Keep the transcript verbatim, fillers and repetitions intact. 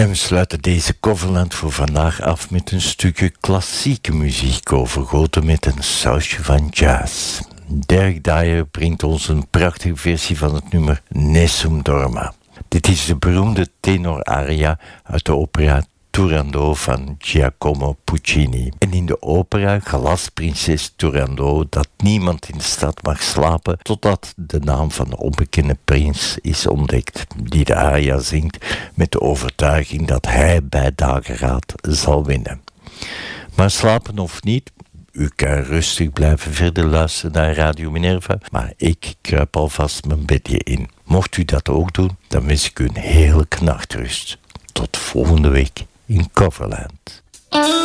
En we sluiten deze Coverland voor vandaag af met een stukje klassieke muziek, overgoten met een sausje van jazz. Derek Dyer brengt ons een prachtige versie van het nummer Nessun Dorma. Dit is de beroemde tenor-aria uit de opera Turandot van Giacomo Puccini. En in de opera gelast prinses Turandot dat niemand in de stad mag slapen totdat de naam van de onbekende prins is ontdekt, die de aria zingt met de overtuiging dat hij bij dageraad zal winnen. Maar slapen of niet, u kan rustig blijven verder luisteren naar Radio Minerva, maar ik kruip alvast mijn bedje in. Mocht u dat ook doen, dan wens ik u een heerlijke nachtrust. Tot volgende week in Coverland.